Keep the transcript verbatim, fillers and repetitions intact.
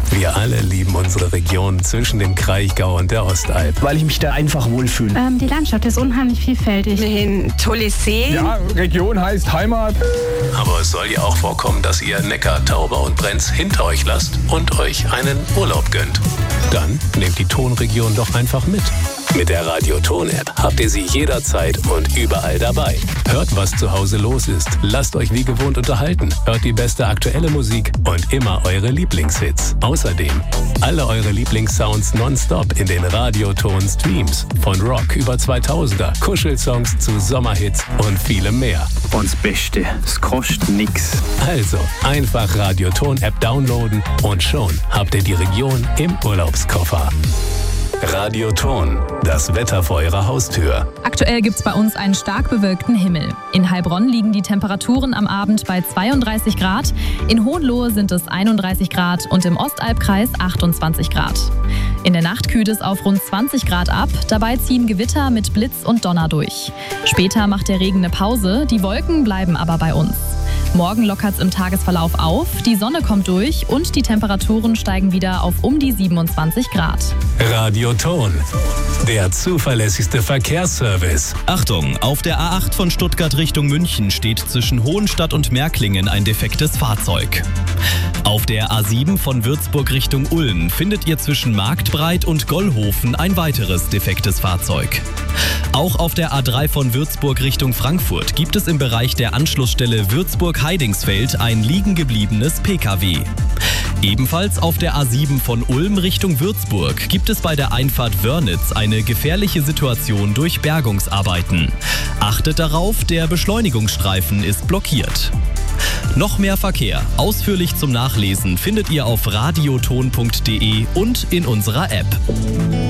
Wir alle lieben unsere Region zwischen dem Kraichgau und der Ostalb. Weil ich mich da einfach wohlfühle. Ähm, die Landschaft ist unheimlich vielfältig. Ein tolles See. Ja, Region heißt Heimat. Aber es soll ja auch vorkommen, dass ihr Neckar, Tauber und Brenz hinter euch lasst und euch einen Urlaub gönnt. Dann nehmt die Tonregion doch einfach mit. Mit der Radio-Ton-App habt ihr sie jederzeit und überall dabei. Hört, was zu Hause los ist. Lasst euch wie gewohnt unterhalten. Hört die beste aktuelle Musik und immer eure Lieblingshits. Außerdem alle eure Lieblingssounds nonstop in den Radio-Ton-Streams. Von Rock über zweitausender, Kuschelsongs zu Sommerhits und vielem mehr. Und das Beste, es kostet nix. Also einfach Radio-Ton-App downloaden und schon habt ihr die Region im Urlaubskoffer. Radio-Ton, das Wetter vor eurer Haustür. Aktuell gibt's bei uns einen stark bewölkten Himmel. In Heilbronn liegen die Temperaturen am Abend bei zweiunddreißig Grad, in Hohenlohe sind es einunddreißig Grad und im Ostalbkreis achtundzwanzig Grad. In der Nacht kühlt es auf rund zwanzig Grad ab, dabei ziehen Gewitter mit Blitz und Donner durch. Später macht der Regen eine Pause, die Wolken bleiben aber bei uns. Morgen lockert's im Tagesverlauf auf, die Sonne kommt durch und die Temperaturen steigen wieder auf um die siebenundzwanzig Grad. Radio-Ton, der zuverlässigste Verkehrsservice. Achtung, auf der A acht von Stuttgart Richtung München steht zwischen Hohenstadt und Märklingen ein defektes Fahrzeug. Auf der A sieben von Würzburg Richtung Ulm findet ihr zwischen Marktbreit und Gollhofen ein weiteres defektes Fahrzeug. Auch auf der A drei von Würzburg Richtung Frankfurt gibt es im Bereich der Anschlussstelle Würzburg-Heidingsfeld ein liegen gebliebenes P K W. Ebenfalls auf der A sieben von Ulm Richtung Würzburg gibt es bei der Einfahrt Wörnitz eine gefährliche Situation durch Bergungsarbeiten. Achtet darauf, der Beschleunigungsstreifen ist blockiert. Noch mehr Verkehr, ausführlich zum Nachlesen, findet ihr auf radioton punkt de und in unserer App.